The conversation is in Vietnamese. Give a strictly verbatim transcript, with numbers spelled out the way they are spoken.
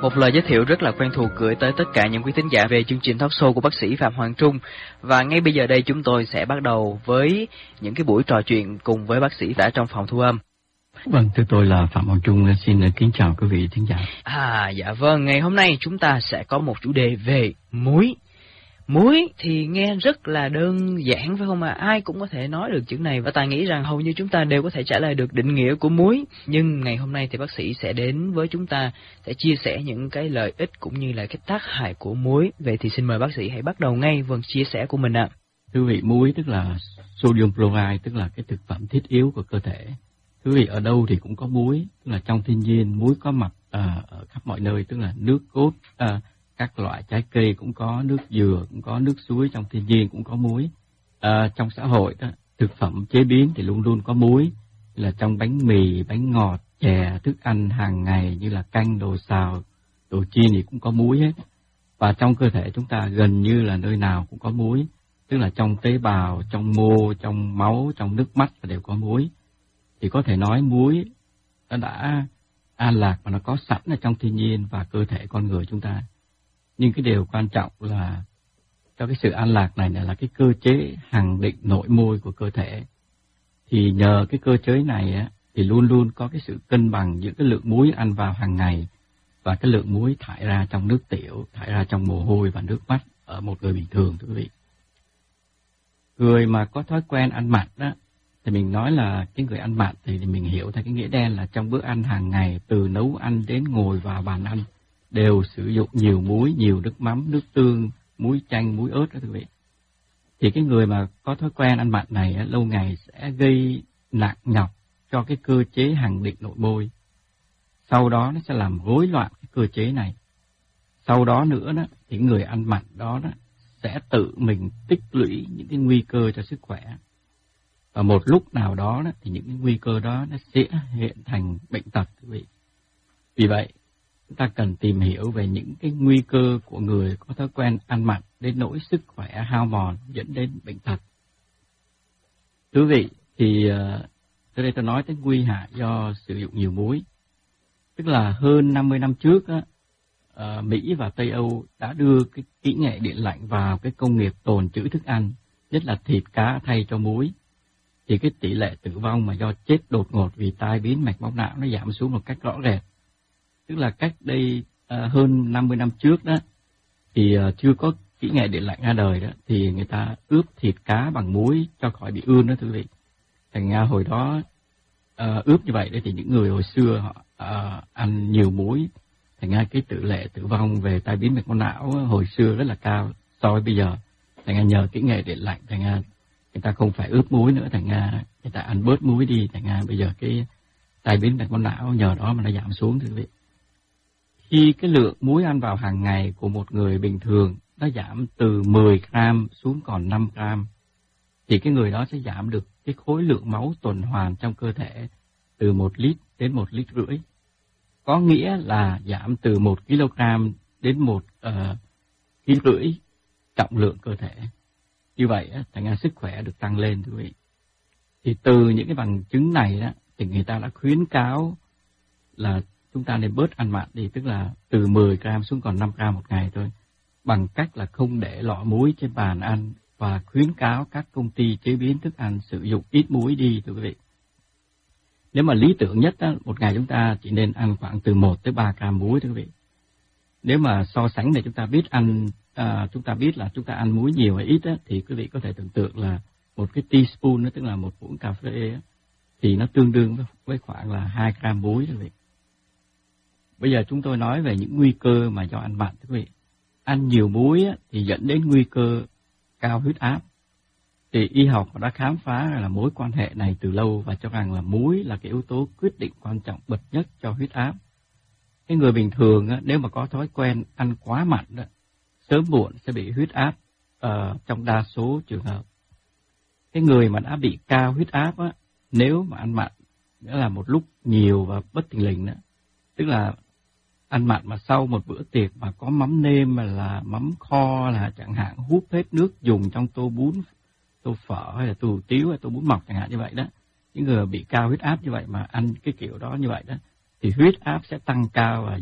Một lời giới thiệu rất là quen thuộc gửi tới tất cả những quý thính giả về chương trình talk show của bác sĩ Phạm Hoàng Trung. Và ngay bây giờ đây chúng tôi sẽ bắt đầu với những cái buổi trò chuyện cùng với bác sĩ đã trong phòng thu âm. Vâng, thưa tôi là Phạm Hoàng Trung, xin kính chào quý vị thính giả. À, dạ vâng, ngày hôm nay chúng ta sẽ có một chủ đề về muối. Muối thì nghe rất là đơn giản phải không ạ? À? Ai cũng có thể nói được chữ này và Tài nghĩ rằng hầu như chúng ta đều có thể trả lời được định nghĩa của muối. Nhưng ngày hôm nay thì bác sĩ sẽ đến với chúng ta, sẽ chia sẻ những cái lợi ích cũng như là cái tác hại của muối. Vậy thì xin mời bác sĩ hãy bắt đầu ngay phần chia sẻ của mình ạ. À. Thưa quý vị, muối tức là sodium chloride, tức là cái thực phẩm thiết yếu của cơ thể. Thưa quý vị, ở đâu thì cũng có muối, tức là trong thiên nhiên muối có mặt à, ở khắp mọi nơi, tức là nước cốt, à, các loại trái cây cũng có, nước dừa cũng có, nước suối trong thiên nhiên cũng có muối. À, trong xã hội đó, thực phẩm chế biến thì luôn luôn có muối, là trong bánh mì, bánh ngọt, chè, thức ăn hàng ngày như là canh, đồ xào, đồ chiên thì cũng có muối hết. Và trong cơ thể chúng ta gần như là nơi nào cũng có muối, tức là trong tế bào, trong mô, trong máu, trong nước mắt đều có muối. Thì có thể nói muối nó đã an lạc và nó có sẵn ở trong thiên nhiên và cơ thể con người chúng ta. Nhưng cái điều quan trọng là cho cái sự an lạc này là cái cơ chế hằng định nội môi của cơ thể. Thì nhờ cái cơ chế này á, thì luôn luôn có cái sự cân bằng giữa cái lượng muối ăn vào hàng ngày và cái lượng muối thải ra trong nước tiểu, thải ra trong mồ hôi và nước mắt ở một người bình thường, thưa quý vị. Người mà có thói quen ăn mặn đó, thì mình nói là cái người ăn mặn thì mình hiểu theo cái nghĩa đen là trong bữa ăn hàng ngày, từ nấu ăn đến ngồi vào bàn ăn, đều sử dụng nhiều muối, nhiều nước mắm, nước tương, muối chanh, muối ớt đó quý vị. Thì cái người mà có thói quen ăn mặn này lâu ngày sẽ gây nặng nhọc cho cái cơ chế hằng định nội môi. Sau đó nó sẽ làm rối loạn cái cơ chế này. Sau đó nữa đó thì người ăn mặn đó, đó sẽ tự mình tích lũy những cái nguy cơ cho sức khỏe. Và một lúc nào đó, đó thì những cái nguy cơ đó nó sẽ hiện thành bệnh tật quý vị. Vì vậy chúng ta cần tìm hiểu về những cái nguy cơ của người có thói quen ăn mặn đến nỗi sức khỏe hao mòn dẫn đến bệnh tật. Thưa quý vị, thì uh, tới đây tôi nói tới nguy hại do sử dụng nhiều muối. Tức là hơn năm mươi năm trước, á, uh, Mỹ và Tây Âu đã đưa cái kỹ nghệ điện lạnh vào cái công nghiệp tồn trữ thức ăn, nhất là thịt cá thay cho muối. Thì cái tỷ lệ tử vong mà do chết đột ngột vì tai biến mạch máu não nó giảm xuống một cách rõ rệt. Tức là cách đây uh, hơn năm mươi năm trước đó, thì uh, chưa có kỹ nghệ điện lạnh ra đời đó, thì người ta ướp thịt cá bằng muối cho khỏi bị ươn đó thưa quý vị. Thành ra hồi đó uh, ướp như vậy đấy thì những người hồi xưa họ uh, ăn nhiều muối, thành ra cái tỷ lệ tử vong về tai biến mạch máu não hồi xưa rất là cao so với bây giờ. Thành ra nhờ kỹ nghệ điện lạnh, thành ra người ta không phải ướp muối nữa, thành ra người ta ăn bớt muối đi, thành ra bây giờ cái tai biến mạch máu não nhờ đó mà nó giảm xuống thưa quý vị. Khi cái lượng muối ăn vào hàng ngày của một người bình thường nó giảm từ mười gram xuống còn năm gram, thì cái người đó sẽ giảm được cái khối lượng máu tuần hoàn trong cơ thể từ một lít đến một lít rưỡi. Có nghĩa là giảm từ một ki lô gam đến một uh, ký rưỡi trọng lượng cơ thể. Như vậy, thành ra sức khỏe được tăng lên thưa quý vị. Thì từ những cái bằng chứng này đó, thì người ta đã khuyến cáo là chúng ta nên bớt ăn mặn đi, tức là từ mười gram xuống còn năm gram một ngày thôi, bằng cách là không để lọ muối trên bàn ăn và khuyến cáo các công ty chế biến thức ăn sử dụng ít muối đi thưa quý vị. Nếu mà lý tưởng nhất đó, một ngày chúng ta chỉ nên ăn khoảng từ một tới ba gram muối thưa quý vị. Nếu mà so sánh để chúng ta biết ăn, à, chúng ta biết là chúng ta ăn muối nhiều hay ít đó, thì quý vị có thể tưởng tượng là một cái teaspoon, đó, tức là một muỗng cà phê đó, thì nó tương đương với, với khoảng là hai gram muối thưa quý vị. Bây giờ chúng tôi nói về những nguy cơ mà do ăn mặn thưa quý vị. Ăn nhiều muối á, thì dẫn đến nguy cơ cao huyết áp. Thì y học đã khám phá ra là mối quan hệ này từ lâu và cho rằng là muối là cái yếu tố quyết định quan trọng bậc nhất cho huyết áp. Cái người bình thường á, nếu mà có thói quen ăn quá mặn đó, sớm muộn sẽ bị huyết áp uh, trong đa số trường hợp. Cái người mà đã bị cao huyết áp á, nếu mà ăn mặn nghĩa là một lúc nhiều và bất thình lình đó, tức là ăn mặn mà sau một bữa tiệc mà có mắm nêm mà là mắm kho là chẳng hạn húp hết nước dùng trong tô bún, tô phở hay là tô hủ tiếu hay tô bún mọc chẳng hạn như vậy đó. Những người bị cao huyết áp như vậy mà ăn cái kiểu đó như vậy đó thì huyết áp sẽ tăng cao và